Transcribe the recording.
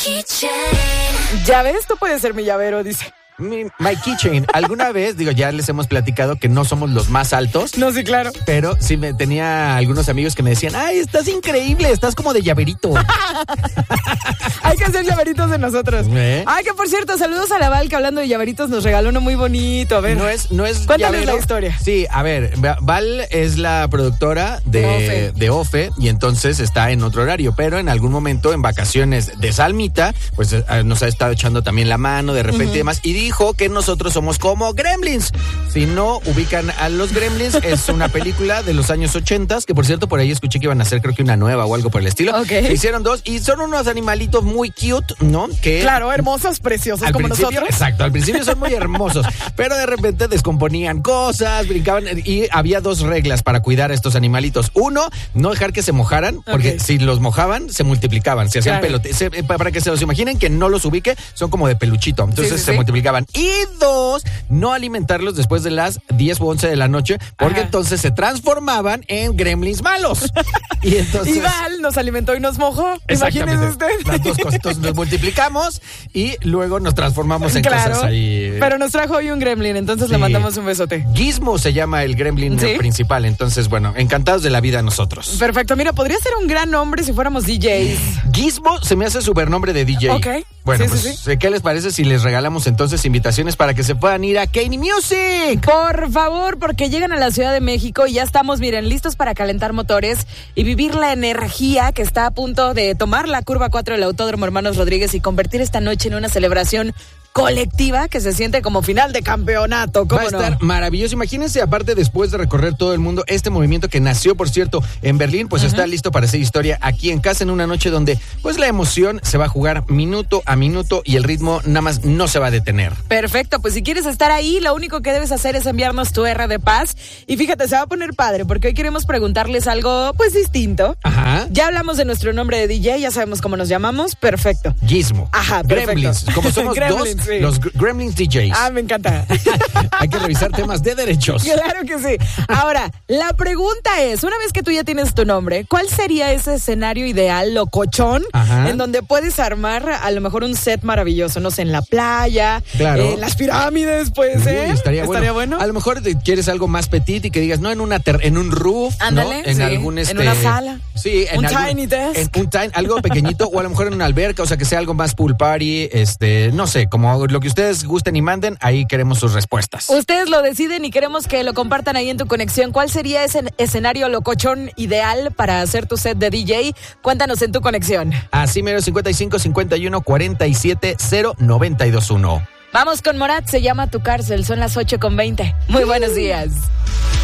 keychain. Ya ves, tú puedes ser mi llavero, dice. My keychain. Alguna vez, ya les hemos platicado que no somos los más altos. No, sí, claro. Pero sí tenía algunos amigos que me decían, ay, estás increíble, estás como de llaverito. Hay que hacer llaveritos de nosotros. Ay, que por cierto, saludos a la Val, que hablando de llaveritos nos regaló uno muy bonito. A ver. No es Cuéntales llavero. la historia. Sí, a ver, Val es la productora de OFE y entonces está en otro horario, pero en algún momento en vacaciones de Salmita, pues nos ha estado echando también la mano de repente y demás, y dijo que nosotros somos como Gremlins. Si no ubican a los Gremlins, es una película de los años 80, que por cierto por ahí escuché que iban a hacer creo que una nueva o algo por el estilo. Okay. Se hicieron dos y son unos animalitos muy cute, ¿no? Que claro, hermosos, preciosos como nosotros. Exacto, al principio son muy hermosos, pero de repente descomponían cosas, brincaban y había dos reglas para cuidar a estos animalitos. Uno, no dejar que se mojaran, porque si los mojaban, se multiplicaban, se hacían pelote. Para que se los imaginen, que no los ubique, son como de peluchito, entonces se multiplicaban. Y dos, no alimentarlos después de las 10 o 11 de la noche, porque entonces se transformaban en gremlins malos. Y entonces... Y Val nos alimentó y nos mojó. Imagínese usted. Las dos cositas nos multiplicamos y luego nos transformamos en cosas ahí. Pero nos trajo hoy un gremlin, entonces le mandamos un besote. Gizmo se llama el gremlin principal, entonces bueno, encantados de la vida nosotros. Perfecto, mira, podría ser un gran nombre si fuéramos DJs. Gizmo se me hace súper nombre de DJ. Ok. Bueno, ¿qué les parece si les regalamos entonces invitaciones para que se puedan ir a Kanye Music? Por favor, porque llegan a la Ciudad de México y ya estamos, miren, listos para calentar motores y vivir la energía que está a punto de tomar la curva 4 del Autódromo Hermanos Rodríguez y convertir esta noche en una celebración colectiva que se siente como final de campeonato. Va a estar maravilloso. Imagínense, aparte, después de recorrer todo el mundo, este movimiento que nació, por cierto, en Berlín, pues está listo para hacer historia aquí en casa en una noche donde, pues, la emoción se va a jugar minuto a minuto y el ritmo nada más no se va a detener. Perfecto, pues si quieres estar ahí, lo único que debes hacer es enviarnos tu R de paz. Y fíjate, se va a poner padre, porque hoy queremos preguntarles algo, pues, distinto. Ajá. Ya hablamos de nuestro nombre de DJ, ya sabemos cómo nos llamamos. Perfecto. Gizmo. Ajá, Gremlins. Como somos Gremlins, dos, los Gremlins DJs. Ah, me encanta. Hay que revisar temas de derechos. Claro que sí. Ahora, la pregunta es, una vez que tú ya tienes tu nombre, ¿cuál sería ese escenario ideal, locochón, en donde puedes armar a lo mejor un set maravilloso? No sé, en la playa, en las pirámides, puede ser. Estaría bueno. A lo mejor quieres algo más petit y que digas, no en un roof, ándale, ¿no? En algún en una sala. Sí, en tiny desk. Algo pequeñito, o a lo mejor en una alberca, o sea, que sea algo más pool party, no sé, como lo que ustedes gusten y manden, ahí queremos sus respuestas. Ustedes lo deciden y queremos que lo compartan ahí en tu conexión. ¿Cuál sería ese escenario locochón ideal para hacer tu set de DJ? Cuéntanos en tu conexión. Así mero, 55 51 47 0921. Vamos con Morat, se llama Tu Cárcel, son las 8:20. Muy buenos días.